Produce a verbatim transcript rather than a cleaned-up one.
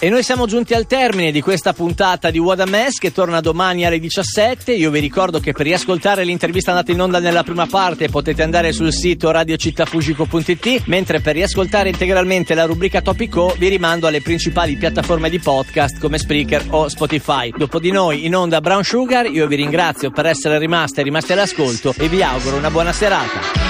E noi siamo giunti al termine di questa puntata di What a Mess, che torna domani alle diciassette. Io vi ricordo che per riascoltare l'intervista andata in onda nella prima parte potete andare sul sito radio città fugico punto it, mentre per riascoltare integralmente la rubrica Topico vi rimando alle principali piattaforme di podcast come Spreaker o Spotify. Dopo di noi in onda Brown Sugar, io vi ringrazio per essere rimaste e rimasti all'ascolto e vi auguro una buona serata.